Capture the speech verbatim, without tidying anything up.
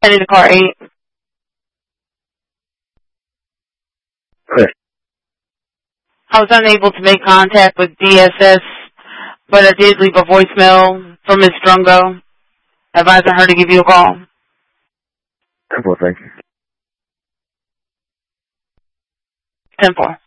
Penny to car eight. Chris. I was unable to make contact with D S S, but I did leave a voicemail for Miss Drungo, advising her to give you a call. ten four, thank you. ten four.